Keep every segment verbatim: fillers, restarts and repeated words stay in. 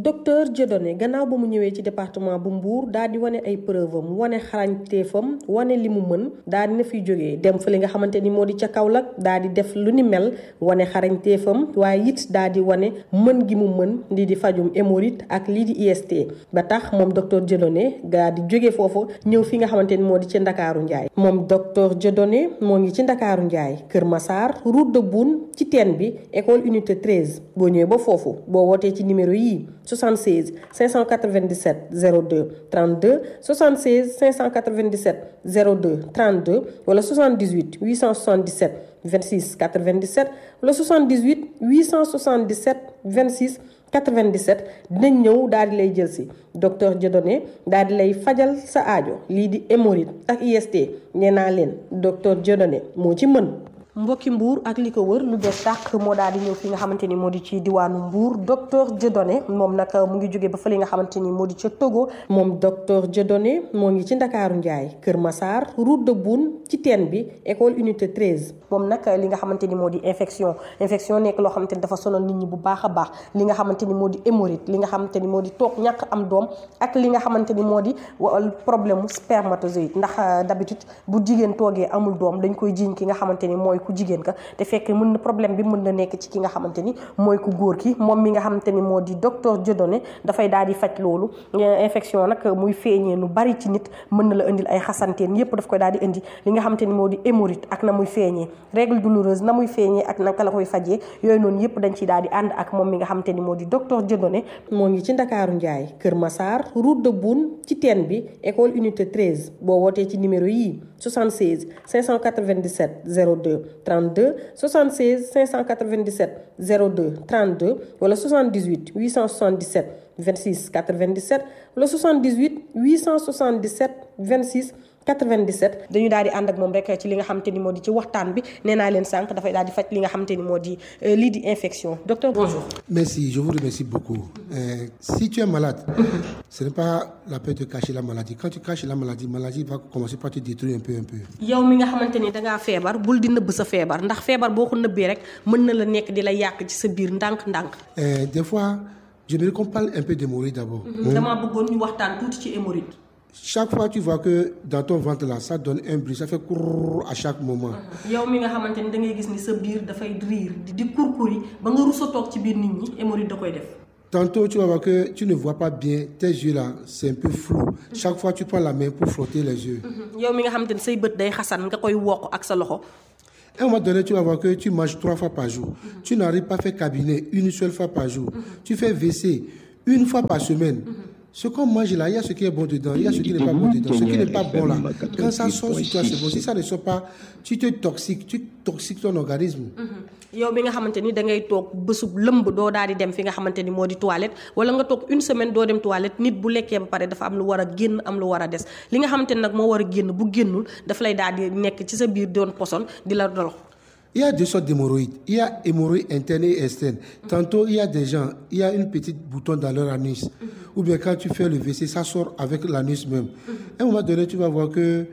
docteur Dieudonné gannaaw ba mu ñëwee ci département bu Mbour daal di wane ay preuve am wane xarañteefam wane li mu mën daal di na fiy jógee dem fa li nga xamante ni moo di ca Kaolack daal di def lu ni mel wane xarañteefam waaye it daal di wane mën gi mu mën lii di fajum hémorroïde ak lii di I S T ba tax moom docteur Dieudonné daal di jógee foofu ñëw fi nga xamante ni moo di ci Ndakaaru Njaay moom docteur Dieudonné moo ngi ci Ndakaaru Njaay Kër Massar route de Boune ci teen bi école unité treize boo ñëwee ba foofu boo wootee ci numéro yii soixante-seize cinq cent quatre-vingt-dix-sept zéro deux trente-deux soixante-seize cinq cent quatre-vingt-dix-sept zéro deux trente-deux wala soixante-dix-huit huit cent soixante-dix-sept vingt-six quatre-vingt-dix-sept wala soixante-dix-huit huit cent soixante-dix-sept vingt-six quatre-vingt-dix-sept dinañ ñëw daal di lay jël si docteur Dieudonné daal di lay fajal sa aajo lii di hémorroïde ak I S T nee naa leen docteur Dieudonné moo ci mën. mbokki Mbour ak li ko wër lu bees tàq moo daal di ñëw fi nga xamante ni moo di ci diwaanu Mbour docteur Dieudonné moom nag mu ngi jóge ba fa li nga xamante ni moo di ca Togo moom docteur Dieudonné moo ngi ci Ndakaaru Njaay Kër Massar route de Boune ci teen bi école unité treize moom nag li nga xamante ni moo di infection infection nekk loo xamante ni dafa sonal nit ñi bu baax a baax li nga xamante ni moo di hémorroïde li nga xamante ni moo di toog ñàkk am doom ak li nga xamante ni moo di problème mu spermatozoïde ndax d'habitude bu jigéen toogee amul doom dañ koy jiiñ ki nga xamante ni mooy ku jigéen ka te fekk mën na problème bi mën na nekk ci ki nga xamante ni mooy ku góor ki moom mi nga xamante ni moo di docteur Dieudonné dafay daal di faj loolu infection nag muy feeñee nu bari ci nit mën na la indil ay xasanteen yépp daf koy daal di indi li nga xamante ni moo di hémorroïde ak na muy feeñee règle douloureuse na muy feeñee ak naka la koy fajee yooyu noonu yépp dañ ciy daal di ànd ak moom mi nga xamante ni moo di docteur Dieudonné moo ngi ci Ndakaaru Njaay Kër Massar route de Boune ci teen bi école unité treize boo wootee ci numéro yii soixante-seize cinq cent quatre-vingt-dix-sept zéro deux trente-deux soixante-seize cinq cent quatre-vingt-dix-sept zéro deux trente-deux wala soixante-dix-huit huit cent soixante-dix-sept vingt-six quatre-vingt-dix-sept wala soixante-dix-huit huit cent soixante-dix-sept vingt-six quatre-vingt-dix-sept dañu daal di ànd ak moom rek ci li nga xamante ni moo di ci waxtaan bi nee naa leen sànq dafay daal di faj li nga xamante ni moo di lii di infection docteur bonjour. Merci, je vous remercie beaucoup. Euh, si tu es malade, ce n'est pas la peine de cacher la maladie. Quand tu caches la maladie, la maladie va commencer par te détruire un peu un peu. yow mi nga xamante ni dangaa feebar bul di nëbb sa feebar ndax feebar boo ko nëbbee rek mën na la nekk di la yàq ci sa biir ndànk-ndànk. Euh, des fois, j'aimerais qu'on parle un peu d'hémorroïde d'abord. damaa bëggoon ñu waxtaan tuuti ci hémorroïde. Chaque fois tu vois que dans ton ventre là ça donne un bruit, ça fait courr à chaque moment. yow mi nga xamante ni da ngay gis ni sa biir dafay riir di kurkuri ba nga rusa toog ci biir nit ñi hémorroïde da koy def. Tantôt tu vas voir que tu ne vois pas bien, tes yeux là c'est un peu flou. Chaque fois tu prends la main pour frotter les yeux. yow mi nga xamante ni say bët day xasan nga koy wokk ak sa loxo. À un moment donné, tu vas voir que tu manges trois fois par jour. Mm-hmm. Tu n'arrives pas à faire cabinet une seule fois par jour. Mm-hmm. Tu fais W C une fois par semaine. Mm-hmm. Ce qu'on mange là, il y a ce qui est bon dedans, il y a ce qui n'est pas bon dedans. Ce qui n'est pas bon là, quand ça sort sur toi, c'est bon. Si ça ne sort pas, tu te toxiques, tu toxiques ton organisme. yow bi nga xamante ni da ngay toog bésub lëmb doo daal di dem fi nga xamante ni moo di toilette wala nga toog une semaine doo dem toilette nit bu lekkee ba pare dafa am lu war a génn am lu war a des li nga xamante ni nag moo war a génn bu génnul dafa lay daal di nekk ci sa biir doon poson di la dolo. Il y a deux sortes d'hémorroïdes. Il y a hémorroïdes internes et externes. Tantôt, il y a des gens, il y a une petite bouton dans leur anus. Mm-hmm. Ou bien quand tu fais le W C, ça sort avec l'anus même. Mm-hmm. À un moment donné, tu vas voir que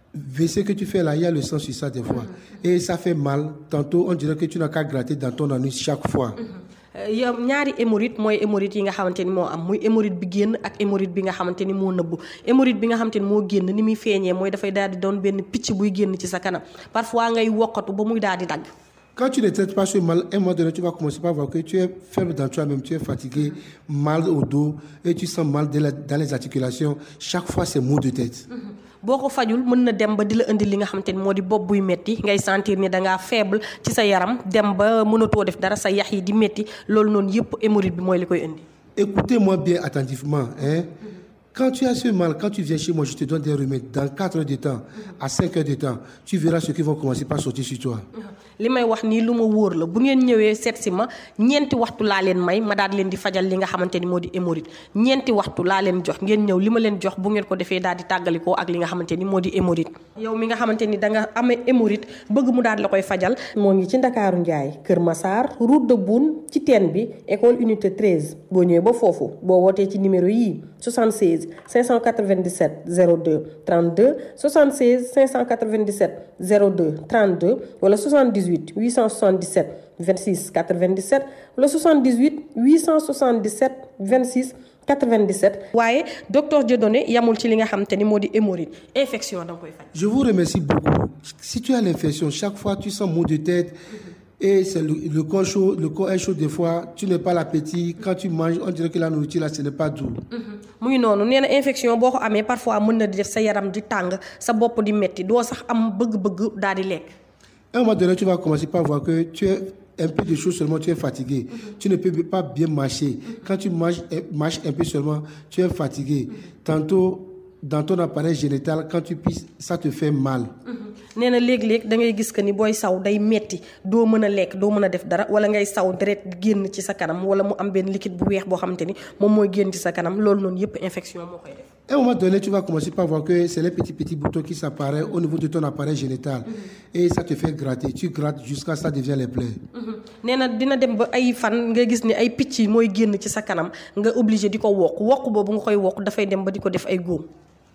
W C que tu fais là, il y a le sang sur ça des fois. Mm-hmm. Et ça fait mal. Tantôt, on dirait que tu n'as qu'à gratter dans ton anus chaque fois. Mm-hmm. yow ñaari hémorroïde mooy hémorroïde yi nga xamante ni moo am muy hémorroïde bi génn ak hémorroïde bi nga xamante ni moo nëbbu hémorroïde bi nga xamante ni moo génn ni muy feeñee mooy dafay daal di doon benn picc buy génn ci sa kanam parfois ngay wokkatu ba muy daal di dagg. Quand tu ne traites pas ce mal, un moment donné, tu vas commencer par voir que tu es faible dans toi-même, tu es fatigué, mal au dos et tu sens mal dans les articulations. Chaque fois, c'est maux de tête. boo ko fajul mën na dem ba di la indi li nga xamante ni moo di bopp buy metti ngay sentir ni dangaa faible ci sa yaram dem ba mënatoo def dara sa yax yi di metti loolu noonu yëpp hémorroïde bi mooy li koy indi. Écoutez-moi bien attentivement, hein. Quand tu as ce mal, quand tu viens chez moi, je te donne des remèdes. Dans quatre heures de temps, à cinq heures de temps, tu verras ceux qui vont commencer par sortir sur toi. li may wax nii lu ma wóor la bu ngeen ñëwee seet si ma ñeenti waxtu laa leen may ma daal leen di fajal li nga xamante ni moo di hémorroïde ñeenti waxtu laa leen jox ngeen ñëw li ma leen jox bu ngeen ko defee daal di tàggalikoo ak li nga xamante ni moo di hémorroïde. yow mi nga xamante ni da nga amee hémorroïde bëgg mu daal la koy fajal. moo ngi ci Ndakaaru Njaay Kër Massar route de Boune ci teen bi école unité treize boo ñëwee ba foofu boo wootee ci numéro yii soixante-seize cinq cent quatre-vingt-dix-sept zéro deux trente-deux soixante-seize cinq cent quatre-vingt-dix-sept zéro deux trente-deux wala soixante-dix-huit huit cent soixante-dix-sept vingt-six quatre-vingt-dix-sept wala soixante-dix-huit huit cent soixante-dix-sept vingt-six quatre-vingt-dix-sept. waaye docteur Dieudonné yamul ci li nga xam te ni moo di hémorroïde infection da nga koy faj. Je vous remercie beaucoup. Si tu as l'infection, chaque fois tu sens maux de tête. Et c'est le, le corps chaud, le corps est chaud des fois, tu n'as pas l'appétit. Quand tu manges, on dirait que la nourriture là, ce n'est pas doux. mu ngi noonu nee na infection boo ko amee parfois mën na di def sa yaram di tàng sa bopp di metti doo sax am bëgg-bëgg daal di lekk. À un moment donné, tu vas commencer par voir que tu es un peu de choses seulement, tu es fatigué. Mm-hmm. Tu ne peux pas bien marcher. Mm-hmm. Quand tu marches, marches un peu seulement, tu es fatigué. Mm-hmm. Tantôt, dans ton appareil génital, quand tu pisses, ça te fait mal. Mm-hmm. nee na léeg-léeg da ngay gis que ni booy saw day metti doo mën a lekk doo mën a def dara wala ngay saw deret génn ci sa kanam wala mu am benn liquide bu weex boo xamante ni moom mooy génn ci sa kanam loolu noonu yëpp infection moo koy def. À un moment donné, tu vas commencer par voir que c'est les petits petits boutons qui s'apparaissent au niveau de ton appareil génital. Mm-hmm. Et ça te fait gratter. Tu grattes jusqu'à ce que ça devienne les plaies. nee na dina dem ba ay fan nga gis ni ay picc yi mooy génn ci sa kanam nga obligé di ko wokk wokk boobu nga koy wokk dafay dem ba di ko def ay góom.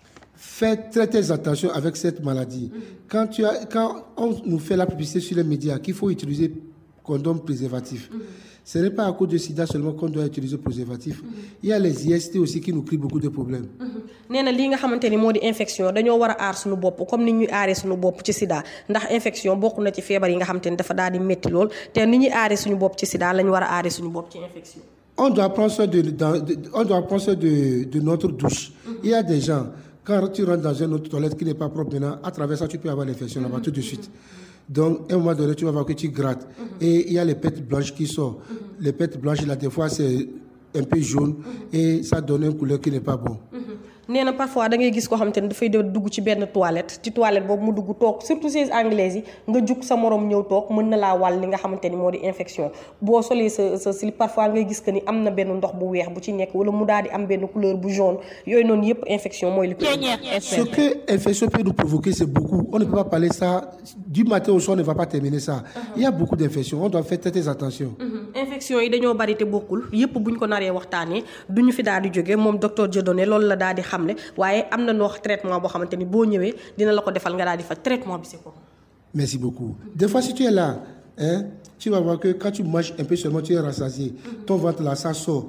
Faites très, très attention avec cette maladie. Mm-hmm. Quand, tu as, quand on nous fait la publicité sur les médias qu'il faut utiliser condom préservatif, mm-hmm. ce n'est pas à cause de sida seulement qu'on doit utiliser préservatif. Mm-hmm. Il y a les I S T aussi qui nous créent beaucoup de problèmes. nee na lii nga xamante ni moo di infection dañoo war a aar suñu bopp comme ni ñuy aaree suñu bopp ci sida ndax infection bokk na ci feebar yi nga xamante ni dafa daal di métti lool te ni ñuy aaree suñu bopp ci sida lañu war a aaree suñu bopp ci infection. On doit prendre soin de, de, de, on doit prendre soin de, de notre douche. Mm-hmm. Il y a des gens, quand tu rentres dans une autre toilette qui n'est pas propre maintenant, à travers ça, tu peux avoir l'infection là-bas tout de suite. Donc, à un moment donné, tu vas voir que tu grattes. Mm-hmm. Et il y a les pètes blanches qui sortent. Mm-hmm. Les pètes blanches, là, des fois, c'est un peu jaune. Mm-hmm. Et ça donne une couleur qui n'est pas bonne. Mm-hmm. nee na parfois da ngay gis koo xamante ni dafay dugg ci benn toilette ci toilette boobu mu dugg toog surtout ces anglaises yi nga jug sa morom ñëw toog mën na laa wàll li nga xamante ni moo di infection boo solee sa sa slip parfois ngay gis que ni am na benn ndox bu weex bu ci nekk wala mu daal di am benn couleur bu jaune yooyu noonu yëpp infection mooy li ko. Ce que l'infection peut nous provoquer, c'est beaucoup. On ne peut pas parler ça du matin au soir, on ne va pas terminer ça. Uh-huh. Il y a beaucoup d'infections, on doit faire très attention. Uh-huh. infection yi dañoo bari te bokkul yëpp buñ ko naree waxtaanee duñu fi daal di jógee moom docteur Dieudonné loolu la daal di xamle waaye am na noo traitement boo xamante ni boo ñëwee dina la ko defal nga daal di fa traitement bi c'est quoi. Merci beaucoup. Des fois si tu es là, hein, tu vas voir que quand tu manges un peu seulement tu es rassasié. Mm-hmm. Ton ventre là ça sort.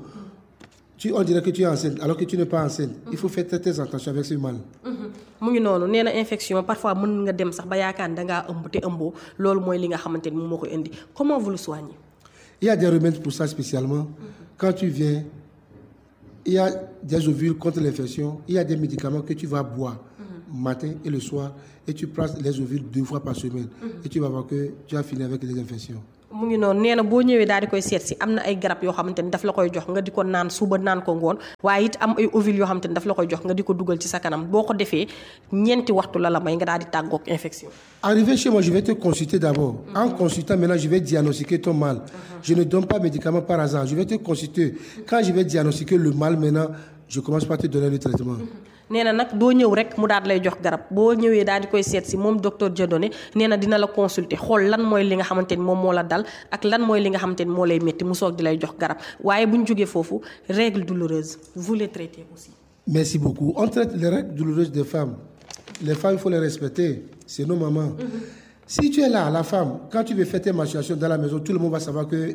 Tu on dirait que tu es enceinte alors que tu n'es pas enceinte. Mm-hmm. Il faut faire très, très attention avec ce mal. mu ngi noonu nee na infection parfois mën nga dem sax ba yaakaar ne dangaa ëmb te ëmboo loolu mooy li nga xamante ni moom moo koy indi comment vous le soignez. Il y a des remèdes pour ça spécialement. Mm-hmm. Quand tu viens, il y a des ovules contre l'infection, il y a des médicaments que tu vas boire mm-hmm. matin et le soir et tu prends les ovules deux fois par semaine mm-hmm. et tu vas voir que tu as fini avec les infections. mu ngi noonu nee na boo ñëwee daal di koy seet si am na ay garab yoo xamante ni daf la koy jox nga di ko naan suba naan ko ngoon waaye it am ay ovules yoo xamante ni daf la koy jox nga di ko dugal ci sa kanam boo ko defee ñeenti waxtu la la may nga daal di tàggoog infection. Arrivé chez moi, je vais te consulter d'abord. Mm-hmm. En consultant, maintenant, je vais diagnostiquer ton mal. Mm-hmm. Je ne donne pas de médicaments par hasard. Je vais te consulter. Quand je vais diagnostiquer le mal, maintenant, je commence par te donner le traitement. Mm-hmm. nee na nag doo ñëw rek mu daal lay jox garab boo ñëwee daal di koy seet si moom docteur Dieudonné nee na dina la consulter xool lan mooy li nga xamante ni moom moo la dal ak lan mooy li nga xamante ni moo lay métti mu soog di lay jox garab waaye bu ñu jógee foofu règles douloureuses vous les traitez aussi. Merci beaucoup. On traite les règles douloureuses des femmes. Les femmes, il faut les respecter. C'est nos mamans. Mm-hmm. Si tu es là, la femme, quand tu veux faire tes menstruations dans la maison, tout le monde va savoir que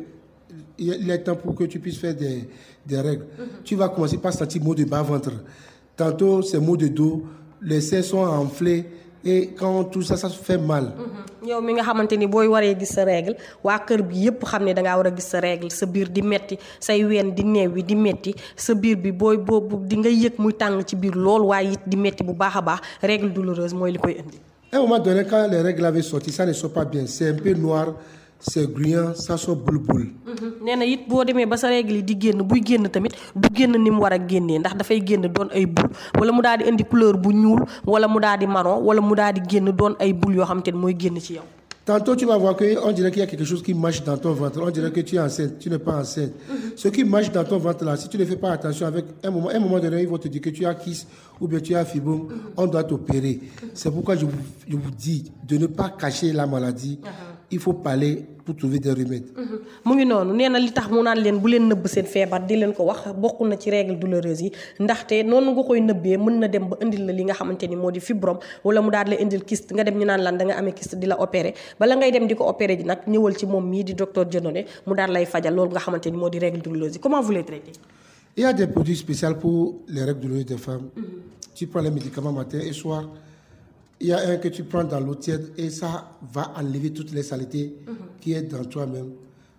il est temps pour que tu puisses faire des, des règles. Mm-hmm. Tu vas commencer par sentir maux de bas-ventre. Tantôt, c'est maux de dos, les seins sont enflés et quand tout ça, ça fait mal. yow mi nga xamante ni booy waree gis sa règle waa kër bi yépp xam ne dangaa war a gis sa règle sa biir di metti say ween di neew wi di metti sa biir bi booy boobu di nga yëg muy tàng ci biir lool waaye it di metti bu baax a baax règle douloureuse mooy li koy indi. À un moment donné, quand les règles avaient sorti, ça ne sort pas bien. C'est un peu noir, c'est gluant, ça sort boule boule. nee na it boo demee ba sa règle yi di génn buy génn tamit du génn ni mu war a génnee ndax dafay génn doon ay boule wala mu daal di indi couleur bu ñuul wala mu daal di marron wala mu daal di génn doon ay boule yoo xam te ne mooy génn ci yow. Tantôt tu vas voir qu'on dirait qu'il y a quelque chose qui marche dans ton ventre. On dirait que tu es enceinte, tu n'es pas enceinte. Mm-hmm. Ce qui marche dans ton ventre là, si tu ne fais pas attention, avec un moment, un moment donné, ils vont te dire que tu as kyste ou bien tu as fibrome, mm-hmm. on doit t'opérer. Mm-hmm. C'est pourquoi je vous, je vous dis de ne pas cacher la maladie. Uh-huh. il faut parler pour trouver des remèdes. mu ngi noonu nee na li tax mu naan leen bu leen nëbb seen feebar di leen ko wax bokk na ci règle douloureuse yi ndaxte noonu nga koy nëbbee mën na dem ba indil la li nga xamante ni moo di fibrome wala mu daal la indil kyste nga dem ñu naan lan da nga amee kyste di la opérer bala ngay dem di ko opérer ji nag ñëwal ci moom mii di docteur Dieudonné mu daal lay fajal loolu nga xamante ni moo di règle douloureuse yi. Comment vous les traitez? Il y a des produits spéciaux pour les règles douloureuses des femmes. Mm-hmm. Tu prends les médicaments matin et soir. Il y a un que tu prends dans l'eau tiède et ça va enlever toutes les saletés mm-hmm. qui est dans toi-même.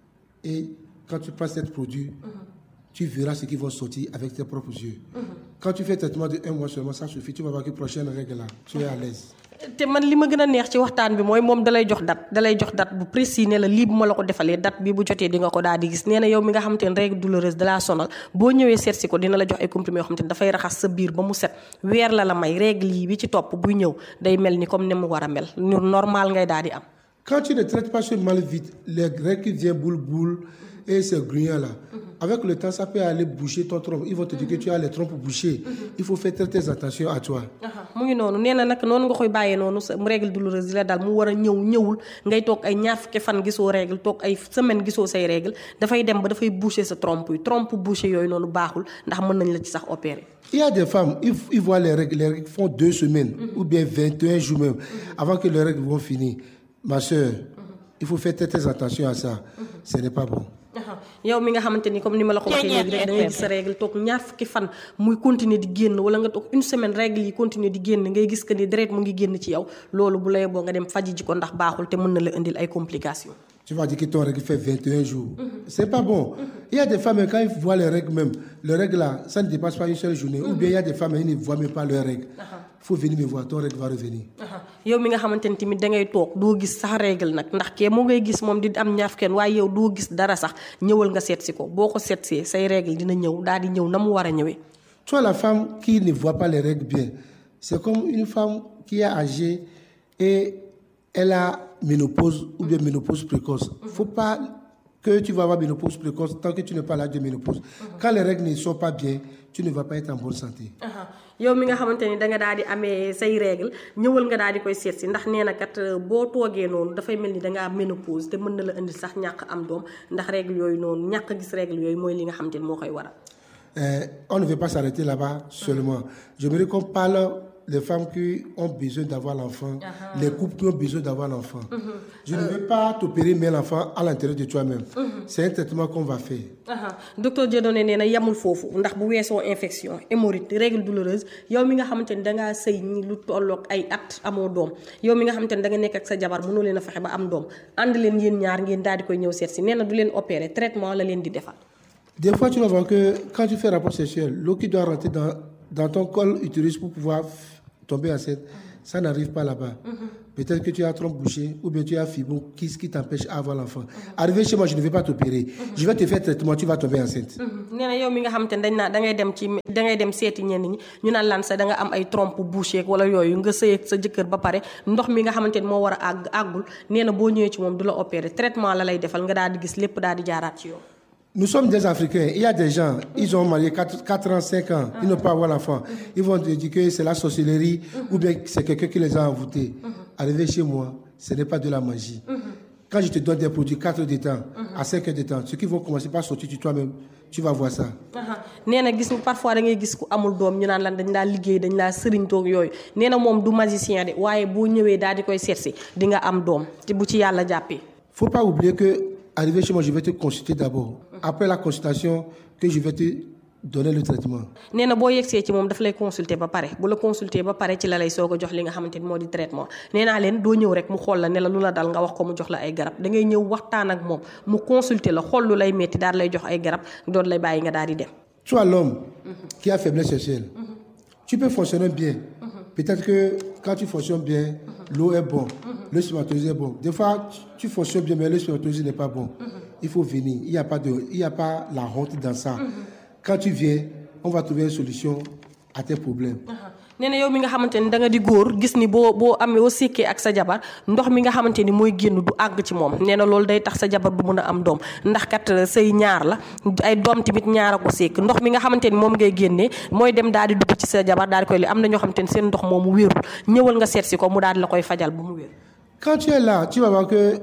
Et quand tu prends ce produit, mm-hmm. tu verras ce qui va sortir avec tes propres yeux. Mm-hmm. Quand tu fais traitement de un mois seulement, ça suffit. Tu vas voir que prochaine règle là, tu es à l'aise. te man li ma gën a neex ci waxtaan bi mooy moom dalay jox date dalay jox date bu précis ne la lii bu ma la ko defalee date bi bu jotee di nga ko daal di gis nee na yow mi nga xamante ne règle douloureuse da laa sonal boo ñëwee seet si ko dina la jox ay comprimés yoo xamante ne dafay raxas sa biir ba mu set weer la la may règle yi bi ci topp buy ñëw day mel ni comme ni mu war a mel normal ngay daal di am. Quand tu ne traites pas ce mal vite, les règles qui viennent boule boule et ces grugnons là, mm-hmm. avec le temps ça peut aller boucher ton trompe. Ils vont te dire mm-hmm. que tu as les trompes bouchées. Mm-hmm. Il faut faire très très attention à toi. mu ngi noonu nee na nag noonu nga koy bàyyee noonu sa règle douloureuse di la daal mu war a ñëw ñëwul ngay toog ay ñaar fukki fan gisoo règle toog ay semaine gisoo say règle dafay dem ba dafay boucher sa trompe yi trompe boucher yooyu noonu baaxul ndax mën nañ la ci sax opérer. Il y a des femmes, ils, ils voient les règles, les règles font deux semaines mm-hmm. ou bien vingt et un jours même mm-hmm. avant que les règles vont finir. Ma soeur, mm-hmm. il faut faire très très attention à ça. Mm-hmm. Ce n'est pas bon. yow mi nga xamante ni comme ni ma la ko waxee léegi rek da ngay gis sa règle toog ñaar fukki fan muy continuer di génn wala nga toog une semaine règle yi continuer di génn ngay gis que ni deret mu ngi génn ci yow loolu bu la yeboo nga dem faji ji ko ndax baaxul te mën na la indil ay complications. Tu vas dire que ton règle fait vingt et un jours. Mm-hmm. C'est pas bon. Mm-hmm. Il y a des femmes, quand ils voient les règles même, les règles là, ça ne dépasse pas une seule journée. Mm-hmm. Ou bien il y a des femmes, ils ne voient même pas leurs règles. Il uh-huh. faut venir me voir, ton règle va revenir. Uh-huh. yow mi nga xamante ni tamit da ngay toog doo gis sax règle nag ndax kee moo ngay gis moom di am ñaaf kenn waaye yow doo gis dara sax ñëwal nga seet si ko boo ko seet see say règle dina ñëw daal di ñëw na mu war a ñëwee. Toi la femme qui ne voit pas les règles bien, c'est comme une femme qui est âgée et elle a ménopause ou bien ménopause précoce. Il ne faut pas que tu vas avoir ménopause précoce tant que tu n'es pas là de ménopause. Uh-huh. Quand les règles ne sont pas bien, tu ne vas pas être en bonne santé. Uh-huh. yow mi nga xamante ni da nga daal di amee say règle ñëwal nga daal di koy seet si ndax nee na kat boo toogee noonu dafay mel ni da nga am ménopause te mën na la indi sax ñàkk am doom ndax règle yooyu noonu ñàkk gis règle yooyu mooy li nga xamante ni moo koy waral. On ne veut pas s'arrêter là-bas seulement. J'aimerais qu'on parle des femmes qui ont besoin d'avoir l'enfant, uh-huh. les couples qui ont besoin d'avoir l'enfant. Uh-huh. Je uh-huh. ne veux pas t'opérer mais l'enfant à l'intérieur de toi-même. Uh-huh. C'est un traitement qu'on va faire. Uh-huh. Docteur Dieudonné nee na yamul foofu ndax bu weesoo infection hémorroïde règle douloureuse yow mi nga xamante ni da ngaa sëy ñi lu tolloog ay at amoo doom yow mi nga xamante ni da nga nekk ak sa jabar mënoo leen a fexe ba am doom ànd leen yéen ñaar ngeen daal di koy ñëw seet si nee na du leen opérer traitement la leen di defal. Des fois tu vas voir que quand tu fais rapport sexuel l'eau qui doit rentrer dans, dans ton col utérus pour pouvoir tomber enceinte, ça n'arrive pas là-bas. Mm-hmm. Peut-être que tu as trompe bouchée ou bien tu as fibrome qui, qui t'empêche à avoir l'enfant. Mm-hmm. Arrivé chez moi, je ne vais pas t'opérer. Mm-hmm. Je vais te faire traitement, tu vas tomber enceinte. nee na yow mi nga xamante ne dañ naa da ngay dem ci da ngay dem seeti ñenn ñi ñu naan lan sa da nga am ay trompe bouchée wala yooyu nga sëy ak sa jëkkër ba pare ndox mi nga xamante ne moo war a àgg àggul nee na boo ñëwee ci moom du la opérer traitement la lay defal nga daal di gis lépp daal di jaaraat ci yow. Nous sommes des Africains. Il y a des gens, ils ont marié quatre ans, cinq ans, ils n'ont pas avoir l'enfant. Ils vont te dire que c'est la sorcellerie ou bien c'est quelqu'un qui les a envoûtés. Arrivé chez moi, ce n'est pas de la magie. Quand je te donne des produits quatre heures de temps, à cinq heures de temps, ceux qui vont commencer par sortir de toi-même, tu vas voir ça. nee na gis parfois da ngay gis ku amul doom ñu naan lan dañ laa liggéey dañ laa sëriñ toog yooyu nee na moom du magicien de waaye boo ñëwee daal di koy seet si di nga am doom te bu ci yàlla jàppee. Faut pas oublier que arrivé chez moi, je vais te consulter d'abord. Après la consultation, que je vais te donner le traitement. nee na boo yegsee ci moom daf lay consulter ba pare bu la consulter ba pare ci la lay soog a jox li nga xamante ni moo di traitement nee naa leen doo ñëw rek mu xool la ne la lu la dal nga wax ko mu jox la ay garab da ngay ñëw waxtaan ak moom mu consulter la xool lu lay metti daal lay jox ay garab doon lay bàyyi nga daal di dem. Toi l'homme mm-hmm. qui a faiblesse sexuelle, mm-hmm. tu peux fonctionner bien. Mm-hmm. Peut-être que quand tu fonctionnes bien, mm-hmm. l'eau est bon, mm-hmm. le spermatozoïde est bon. Des fois, tu fonctionnes bien, mais le spermatozoïde n'est pas bon. Mm-hmm. Il faut venir. Il n'y a pas de, il n'y a pas la honte dans ça. Mm-hmm. Quand tu viens, on va trouver une solution à tes problèmes. Uh-huh. nee na yow mi nga xamante ni da nga di góor gis ni boo boo amee boo sékkee ak sa jabar ndox mi nga xamante ni mooy génn du àgg ci moom nee na loolu day tax sa jabar du mën a am doom ndax kat say ñaar la ay doom tamit ñaar a ko sékk ndox mi nga xamante ni moom ngay génnee mooy dem daal di dugg ci sa jabar daal di koy li am na ñoo xamante ni seen ndox moomu wérul ñëwal nga seet si ko mu daal di la koy fajal bu mu wér. Quand tu es là, tu vas voir que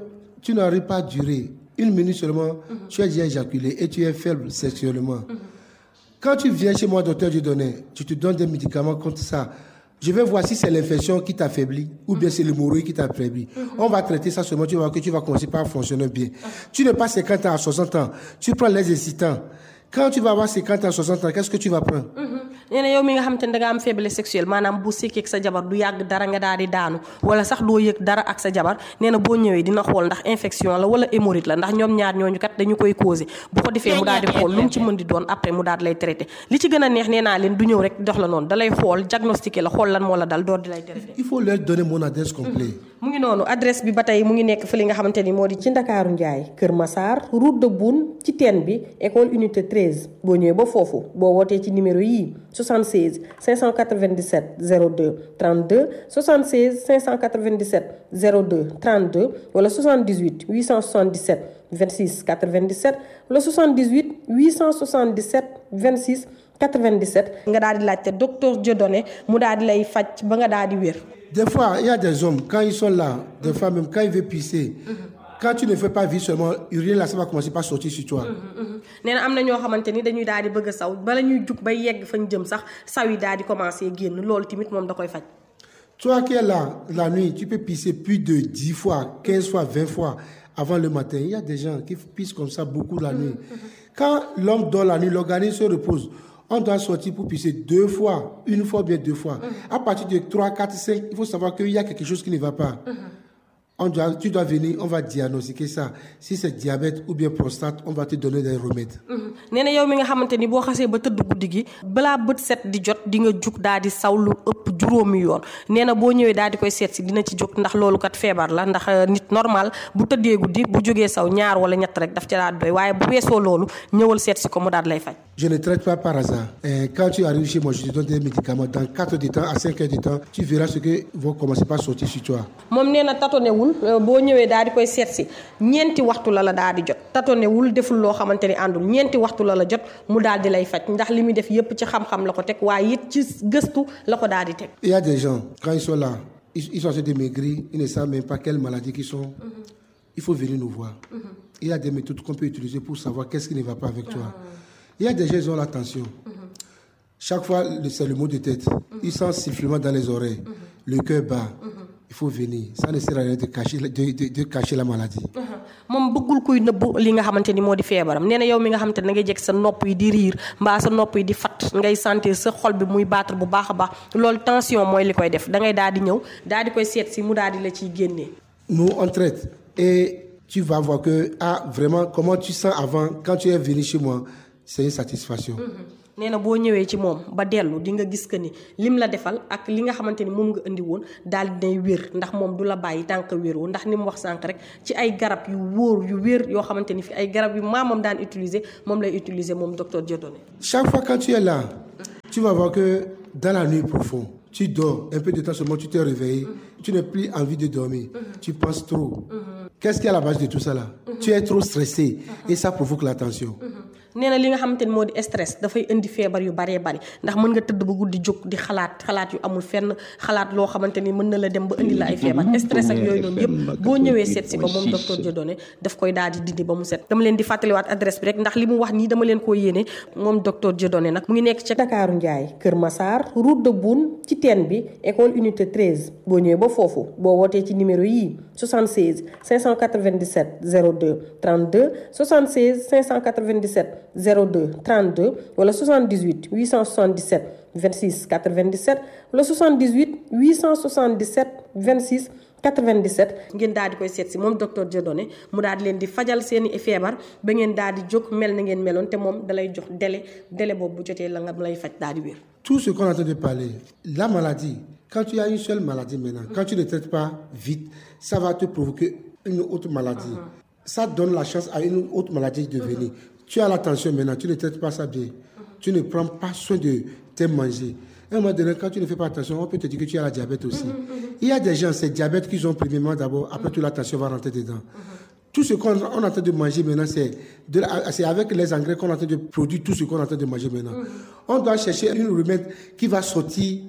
tu n'arrives pas à durer. Une minute seulement, mm-hmm. tu as déjà éjaculé et tu es faible sexuellement. Mm-hmm. Quand tu viens chez moi, docteur Dieudonné, tu te donnes des médicaments contre ça. Je vais voir si c'est l'infection qui t'affaiblit ou bien c'est l'hémorroïde qui t'affaiblit. Mm-hmm. On va traiter ça seulement, tu vas voir que tu vas commencer par fonctionner bien. Mm-hmm. Tu n'es pas cinquante ans à soixante ans, tu prends les excitants. Quand tu vas avoir cinquante ans, soixante ans, qu'est-ce que tu vas prendre? nee na yow mi nga xam te ne da nga am faiblesse sexuelle maanaam bu sikkee ak sa jabar du yàgg dara nga daal di daanu wala sax doo yëg dara ak sa jabar nee na boo ñëwee dina xool ndax infection la wala hémorroïde la ndax ñoom ñaar ñooñu kat dañu koy causé bu ko defee mu daal di xool lu mu ci mën di doon après mu daal di lay traité li ci gën a neex nee naa leen du ñëw rek dox la noonu da lay xool diagnostiqué la xool lan moo la dal door di lay traité. Il faut leur donner mon adresse complète. mu ngi noonu adresse bi ba tey mu ngi nekk fële nga xamante ni moo di ci Ndakaaru Njaay Kër Massar route de Boune ci teen bi école unité treize boo ñëwee ba foofu boo wootee ci numéro yii soixante-seize cinq cent quatre-vingt-dix-sept zéro deux trente-deux soixante-seize cinq cent quatre-vingt-dix-sept zéro deux trente-deux wala soixante-dix-huit huit cent soixante-dix-sept vingt-six quatre-vingt-dix-sept wala soixante-dix-huit huit cent soixante-dix-sept vingt-six quatre-vingt-dix-sept nga daal di laajte docteur Dieudonné mu daal di lay faj ba nga daal di wér. Des fois, il y a des hommes, quand ils sont là, des fois même, quand ils veulent pisser, mm-hmm. quand tu ne fais pas vite seulement, uriner là, ça va commencer par sortir sur toi. nee na am na ñoo xamante ni dañuy daal di bëgg a saw bala ñuy jug bay yegg fañ jëm sax saw yi daal di commencer génn loolu tamit moom da koy faj. Toi qui es là la nuit, tu peux pisser plus de dix fois, quinze fois, vingt fois avant le matin. Il y a des gens qui pissent comme ça beaucoup la nuit. Mm-hmm. Quand l'homme dort la nuit, l'organisme se repose. On doit sortir pour pisser deux fois, une fois bien deux fois. Mm-hmm. À partir de trois, quatre, cinq, il faut savoir qu'il y a quelque chose qui ne va pas. Mm-hmm. On doit, tu dois venir, on va diagnostiquer ça. Si c'est diabète ou bien prostate, on va te donner des remèdes. nee na yow mi nga xamante ni boo xasee ba tëdd guddi gi balaa bët set di jot di nga jug daal di saw lu ëpp juróomi yoon nee na boo ñëwee daal di koy seet si dina ci jóg ndax loolu kat feebar la ndax nit normal bu tëddee guddi bu jógee saw ñaar wala ñett rek daf ca daal doy waaye bu weesoo loolu ñëwal seet si ko mu daal lay faj. Je ne traite pas par hasard. Et quand tu arrives chez moi, je te donne des médicaments. Dans quatre heures de temps à cinq heures de temps, tu verras ce que vont commencer par sortir sur toi. moom nee na tatonewul boo ñëwee daal di koy seet si ñeenti waxtu la la daal di jot tatonewul deful loo xamante ni àndul ñeenti waxtu la la jot mu daal di lay faj ndax li muy def yépp ci xam-xam la ko teg waaye it ci gëstu la ko daal di teg. Il y a des gens quand ils sont là, ils, ils sont assez maigrir, ils ne savent même pas quelle maladie qu'ils sont. Mm-hmm. Il faut venir nous voir. Mm-hmm. Il y a des méthodes qu'on peut utiliser pour savoir qu'est-ce qui ne va pas avec toi. Mm-hmm. Il y a des gens qui ont la tension. Mm-hmm. Chaque fois, c'est le mot de tête. Mm-hmm. Ils sentent sifflement dans les oreilles. Mm-hmm. Le cœur bat. Mm-hmm. Il faut venir. Ça ne sert à rien de cacher, de, de, de cacher la maladie. moom bëggul kuy nëbb li nga xamante ni moo di feebaram nee na yow mi nga xamante ne da ngay jekk sa nopp yi di riir mbaa sa nopp yi di fat ngay sentir sa xol bi muy battre bu baax a baax loolu tension mooy li koy def da ngay daal di ñëw daal di koy seet si mu daal di la ciy génnee. Nous on traite et tu vas voir que ah vraiment comment tu sens avant quand tu es venu chez moi c'est une satisfaction. Mm-hmm. nee na boo ñëwee ci moom ba dellu di nga gis que ni lim la defal ak li nga xamante ni moom nga indi woon daal dinay wér ndax moom du la bàyyi tànk wéru ndax ni mu wax sànq rek ci ay garab yu wóor yu wér yoo xamante ni fi ay garab yu maamam daan utiliser moom lay utiliser moom docteur Dieudonné. Chaque fois quand tu es là, tu vas voir que dans la nuit profonde, tu dors un peu de temps seulement, tu t'es réveillé, mm-hmm. tu n'as plus envie de dormir, mm-hmm. tu penses trop. Mm-hmm. Qu'est-ce qui est à la base de tout ça là? Mm-hmm. Tu es trop stressé mm-hmm. et ça provoque la tension. Mm-hmm. nee na li nga xamante ni moo di stress dafay indi feebar yu baree bari ndax mën nga tëdd ba guddi jóg di xalaat xalaat yu amul fenn xalaat loo xamante ni mën na la dem ba indi la ay feebar stress ak yooyu noonu yëpp boo ñëwee seet si ko moom docteur Dieudonné daf koy daal di dindi ba mu set. dama leen di fàttaliwaat adresse bi rek ndax li mu wax nii dama leen koo yéene moom docteur Dieudonné nag mu ngi nekk ca Ndakaaru Njaay Kër Massar route de Boune ci teen bi école unité treize boo ñëwee ba foofu boo wootee ci numéro yii soixante-seize cinq cent quatre-vingt-dix-sept zéro deux trente-deux soixante-seize cinq cent quatre-vingt-dix-sept zéro deux trente-deux wala soixante-dix-huit huit cent soixante-dix-sept vingt-six quatre-vingt-dix-sept wala soixante-dix-huit huit cent soixante-dix-sept vingt-six quatre-vingt-dix-sept ngeen daal di koy seet si moom docteur Dieudonné mu daal di leen di fajal seeni feebar ba ngeen daal di jóg mel na ngeen meloon te moom dalay jox délai délai boobu bu jotee la nga lay faj daal di wér. Tout ce qu'on est en train de parler, la maladie, quand tu as une seule maladie maintenant, quand tu ne traites pas vite, ça va te provoquer une autre maladie. Uh-huh. Ça donne la chance à une autre maladie de venir. Uh-huh. Tu as la tension maintenant, tu ne traites pas ça bien. Uh-huh. Tu ne prends pas soin de tes manger. À un moment donné, quand tu ne fais pas attention, on peut te dire que tu as la diabète aussi. Uh-huh. Il y a des gens, c'est diabète qu'ils ont premièrement d'abord, après uh-huh. toute la tension va rentrer dedans. Uh-huh. Tout ce qu'on on est en train de manger maintenant, c'est, de la, c'est avec les engrais qu'on est en train de produire tout ce qu'on est en train de manger maintenant. Mm-hmm. On doit chercher une remède qui va sortir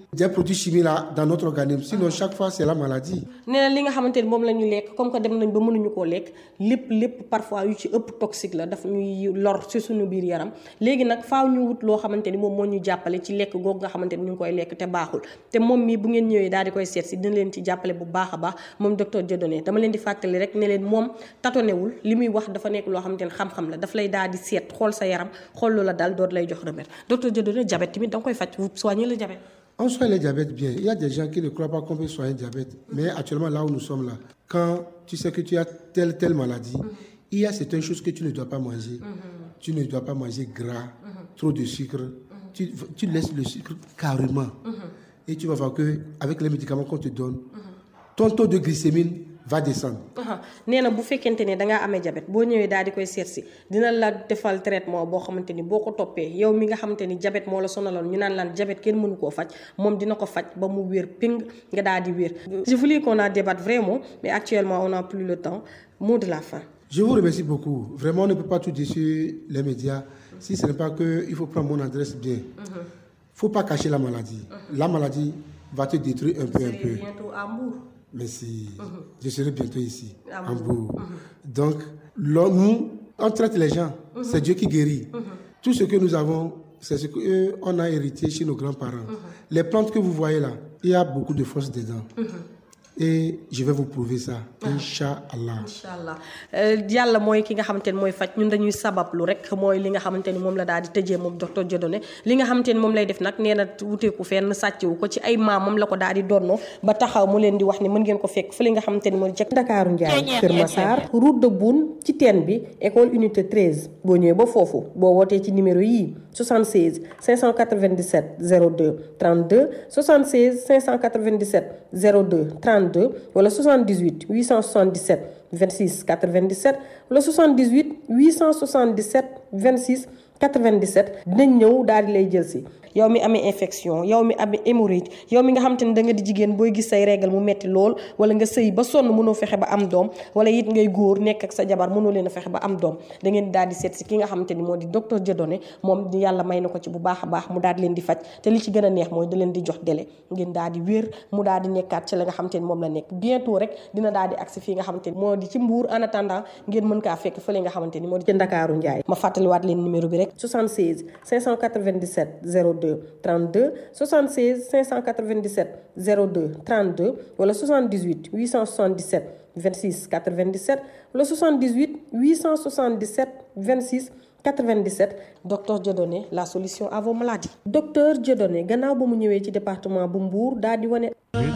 des produits chimiques là dans notre organisme. Sinon, chaque fois, c'est la maladie. nee na li nga xamante ni moom la ñu lekk comme que dem nañ ba mënuñu koo lekk lépp lépp parfois yu ci ëpp toxique la daf ñuy lor ci suñu biir yaram léegi nag faaw ñu wut loo xamante ni moom moo ñu jàppale ci lekk googu nga xamante ni ñu ngi koy lekk te baaxul te moom mii bu ngeen ñëwee daal di koy seet si dina leen ci jàppale bu baax a baax moom docteur Dieudonné dama leen di fàttali rek ne leen moom tatonewul li muy wax dafa nekk loo xamante ni xam-xam la daf lay daal di seet xool sa yaram xool lu la dal doot lay jox remède docteur Dieudonné diabète tamit da nga koy faj vous soignez le diabète. On soigne le diabète bien. Il y a des gens qui ne croient pas qu'on peut soigner le diabète. Mais actuellement, là où nous sommes là, quand tu sais que tu as telle, telle maladie, mm-hmm. il y a certaines choses que tu ne dois pas manger. Mm-hmm. Tu ne dois pas manger gras, mm-hmm. trop de sucre. Mm-hmm. Tu, tu laisses le sucre carrément. Mm-hmm. Et tu vas voir qu'avec les médicaments qu'on te donne, mm-hmm. ton taux de glycémie va descendre. nee na bu fekkente ne dangaa amee diabète boo ñëwee daal di koy seet si dina la defal traitement boo xamante ni boo ko toppee yow mi nga xamante ni diabète moo la sonaloon ñu naan laan diabète kenn mënu koo faj moom dina ko faj ba mu wér ping nga daal di wér. Je voulais qu'on en débatte vraiment mais actuellement on n'a plus le temps. Mot de la fin. Je vous remercie beaucoup. Vraiment on ne peut pas tout dire sur les médias si ce n'est pas que il faut prendre mon adresse bien. Il mm-hmm. ne faut pas cacher la maladie. Mm-hmm. La maladie va te détruire un peu un peu. C'est bientôt à Mbour. Merci. Mm-hmm. Je serai bientôt ici, à Mbour. Mm-hmm. Donc, nous, on traite les gens. Mm-hmm. C'est Dieu qui guérit. Mm-hmm. Tout ce que nous avons, c'est ce qu'on a hérité chez nos grands-parents. Mm-hmm. Les plantes que vous voyez là, il y a beaucoup de force dedans. Mm-hmm. Et je vais vous prouver ça. Inch'Allah. Inch'Allah. Yàlla mooy ki nga xamante ni mooy faj ñun dañuy sabablu rek mooy li nga xamante ni moom la daal di tëjee moom docteur Dieudonné li nga xamante ni moom lay def nag nee na wuteeku fenn sàccewu ko ci ay maamam la ko daal di donnoo ba taxaw mu leen di wax ni mën ngeen ko fekk fa li nga xamante ni mooy ca Ndakaaru Ndiaye Kër Massar route de Boune ci teen bi école unité treize boo ñëwee ba foofu boo wootee ci numéro yii soixante-seize cinq cent quatre-vingt-dix-sept zéro deux trente-deux soixante-seize cinq cent quatre-vingt-dix-sept zéro deux trente-deux wala soixante-dix-huit huit cent soixante-dix-sept vingt-six quatre-vingt-dix-sept wala soixante-dix-huit huit cent soixante-dix-sept vingt-six quatre-vingt-dix-sept dinañ ñëw daal di lay jël si yow mi amee infection yow mi amee hémorroïde yow mi nga xamante ni da nga di jigéen booy gis say règle mu metti lool wala nga sëy ba sonn mënoo fexe ba am doom wala it ngay góor nekk ak sa jabar mënoo leen a fexe ba am doom da ngeen daal di seet si ki nga xamante ni moo di docteur Dieudonné moom yàlla may na ko ci bu baax a baax mu daal di leen di faj te li ci gën a neex mooy da leen di jox délai ngeen daal di wér mu daal di nekkaat ci la nga xamante ni moom la nekk bientôt rek dina daal di agsi fii nga xamante ni moo di ci Mbour en attendant ngeen mën kaa fekk fële nga xamante ni moo di ci Ndakaaru Ndiaye ma fàttaliwaat leen numéro bi rek soixante-seize cinq cent quatre-vingt-dix-sept zéro deux trente-deux soixante-seize cinq cent quatre-vingt-dix-sept zéro deux trente-deux wala soixante-dix-huit huit cent soixante-dix-sept vingt-six quatre-vingt-dix-sept wala soixante-dix-huit huit cent soixante-dix-sept vingt-six quatre-vingt-dix-sept docteur Dieudonné la solution à vos maladies. Docteur Dieudonné gannaaw ba mu ñëwee ci département bu Mbour daal di wane